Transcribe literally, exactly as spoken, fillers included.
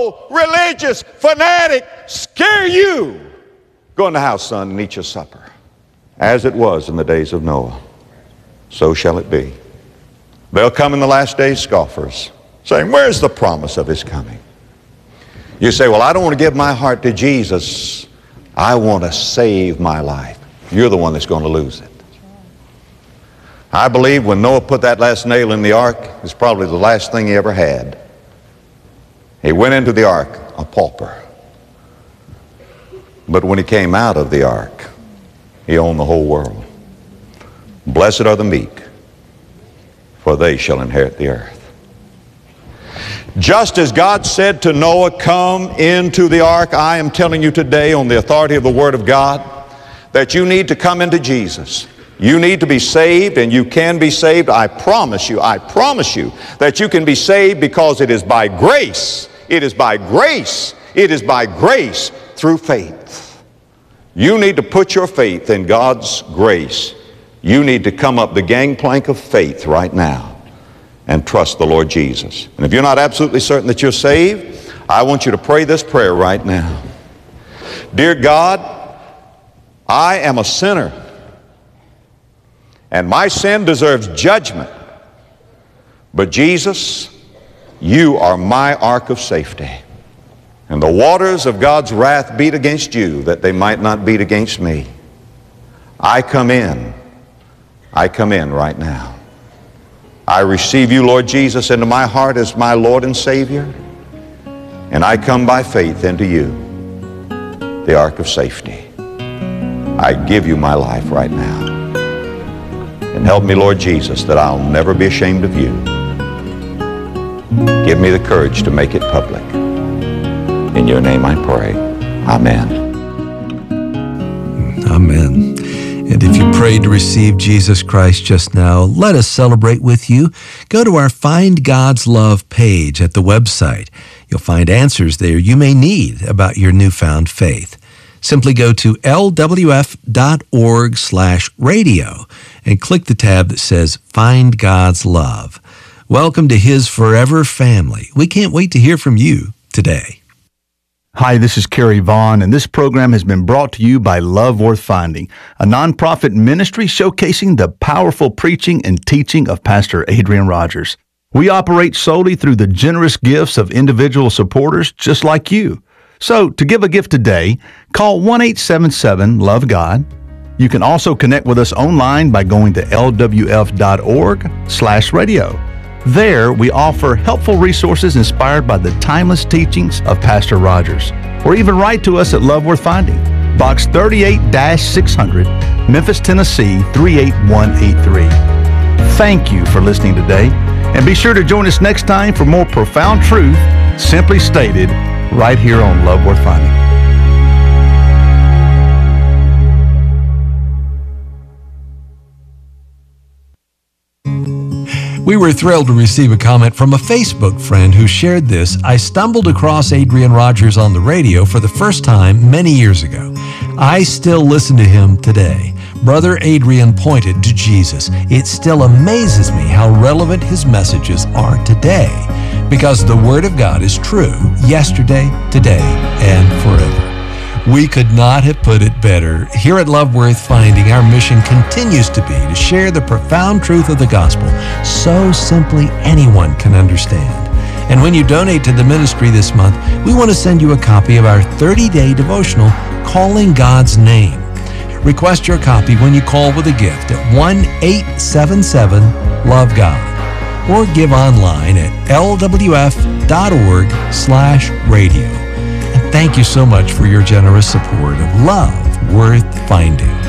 old religious fanatic scare you. Go in the house, son, and eat your supper. As it was in the days of Noah, so shall it be. There'll come in the last days scoffers, saying, where's the promise of his coming? You say, well, I don't want to give my heart to Jesus. I want to save my life. You're the one that's going to lose it. I believe when Noah put that last nail in the ark, it's probably the last thing he ever had. He went into the ark a pauper. But when he came out of the ark, he owned the whole world. Blessed are the meek, for they shall inherit the earth. Just as God said to Noah, come into the ark, I am telling you today on the authority of the Word of God that you need to come into Jesus. You need to be saved, and you can be saved. I promise you, I promise you that you can be saved because it is by grace. It is by grace. It is by grace through faith. You need to put your faith in God's grace. You need to come up the gangplank of faith right now and trust the Lord Jesus. And if you're not absolutely certain that you're saved, I want you to pray this prayer right now. Dear God, I am a sinner, and my sin deserves judgment. But Jesus, you are my ark of safety. And the waters of God's wrath beat against you that they might not beat against me. I come in. I come in right now. I receive you, Lord Jesus, into my heart as my Lord and Savior. And I come by faith into you, the ark of safety. I give you my life right now. And help me, Lord Jesus, that I'll never be ashamed of you. Give me the courage to make it public. In your name I pray. Amen. Amen. And if you prayed to receive Jesus Christ just now, let us celebrate with you. Go to our Find God's Love page at the website. You'll find answers there you may need about your newfound faith. Simply go to L W F dot org slash radio and click the tab that says Find God's Love. Welcome to His Forever family. We can't wait to hear from you today. Hi, this is Kerry Vaughn, and this program has been brought to you by Love Worth Finding, a nonprofit ministry showcasing the powerful preaching and teaching of Pastor Adrian Rogers. We operate solely through the generous gifts of individual supporters just like you. So, to give a gift today, call one eight seven seven love God. You can also connect with us online by going to L W F dot org slash radio. There, we offer helpful resources inspired by the timeless teachings of Pastor Rogers. Or even write to us at Love Worth Finding, Box thirty-eight six hundred, Memphis, Tennessee three eight one eight three. Thank you for listening today, and be sure to join us next time for more profound truth, simply stated, right here on Love Worth Finding. We were thrilled to receive a comment from a Facebook friend who shared this. I stumbled across Adrian Rogers on the radio for the first time many years ago. I still listen to him today. Brother Adrian pointed to Jesus. It still amazes me how relevant his messages are today, because the Word of God is true yesterday, today, and forever. We could not have put it better. Here at Love Worth Finding, our mission continues to be to share the profound truth of the gospel so simply anyone can understand. And when you donate to the ministry this month, we want to send you a copy of our thirty-day devotional, Calling God's Name. Request your copy when you call with a gift at one eight seven seven love God or give online at L W F dot org slash radio. Thank you so much for your generous support of Love Worth Finding.